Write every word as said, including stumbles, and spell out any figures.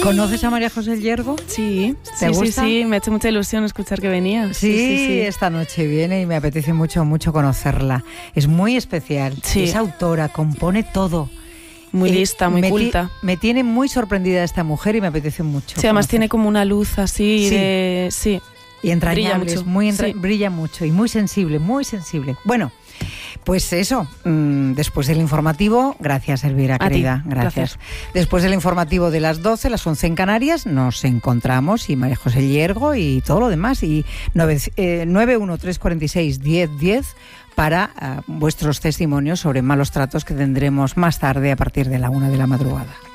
¿Conoces a María José Llergo? Sí, ¿Te sí, gusta? sí, sí, me ha hecho mucha ilusión escuchar que venía. Sí, Sí, sí, sí. Esta noche viene y me apetece mucho, mucho conocerla. Es muy especial, Sí. es autora, compone todo. Muy Eh, lista, muy me ti- culta. Me tiene muy sorprendida esta mujer y me apetece mucho. Sí, además conocer. tiene como una luz así Sí. de... Sí. Y entrañable, Brilla es mucho. muy entra- Sí. brilla mucho y muy sensible, muy sensible. Bueno, pues eso, mmm, después del informativo, gracias Elvira, A ti, querida, gracias. Después del informativo de las doce, las once en Canarias, nos encontramos y María José Llergo y todo lo demás, y nueve uno tres cuatro seis diez diez para uh, vuestros testimonios sobre malos tratos que tendremos más tarde a partir de la una de la madrugada.